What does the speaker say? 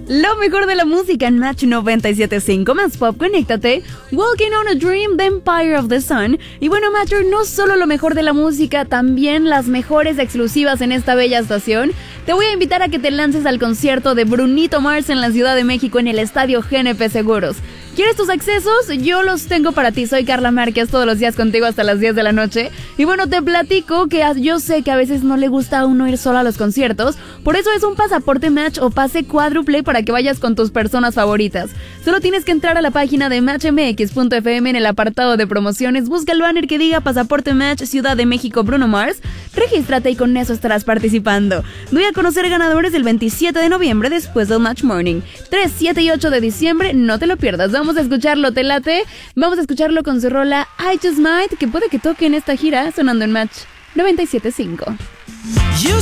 Lo mejor de la música en Match 97.5, más pop, conéctate. Walking on a Dream, The Empire of the Sun. Y bueno, Matcher, no solo lo mejor de la música, también las mejores exclusivas en esta bella estación. Te voy a invitar a que te lances al concierto de Brunito Mars en la Ciudad de México en el Estadio GNP Seguros. ¿Quieres tus accesos? Yo los tengo para ti. Soy Carla Márquez, todos los días contigo hasta las 10 de la noche. Y bueno, te platico que yo sé que a veces no le gusta a uno ir solo a los conciertos. Por eso es un pasaporte Match o pase cuádruple para que vayas con tus personas favoritas. Solo tienes que entrar a la página de matchmx.fm en el apartado de promociones. Busca el banner que diga Pasaporte Match Ciudad de México Bruno Mars. Regístrate y con eso estarás participando. Doy a conocer ganadores el 27 de noviembre después del Match Morning. 3, 7 y 8 de diciembre, no te lo pierdas. Vamos a escucharlo, ¿te late? Vamos a escucharlo con su rola I Just Might, que puede que toque en esta gira sonando en Match 97.5.